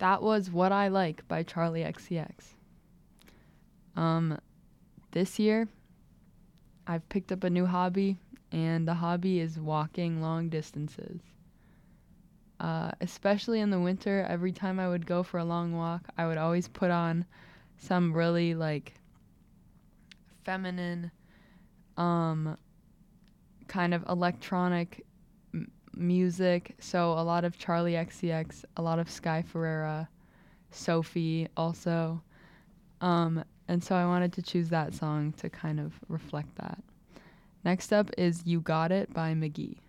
That was What I Like by Charlie XCX. This year, I've picked up a new hobby, and the hobby is walking long distances. Especially in the winter, every time I would go for a long walk, I would always put on some really like feminine, kind of electronic music. So a lot of Charlie XCX, a lot of Sky Ferreira, Sophie also. And so I wanted to choose that song to kind of reflect that. Next up is You Got It by McGee.